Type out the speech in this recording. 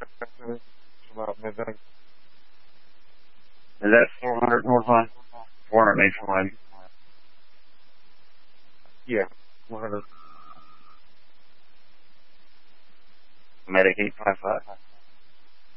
About midnight. Is that 400 Northline? 400 Nationwide. Yeah, 100. Medic 855.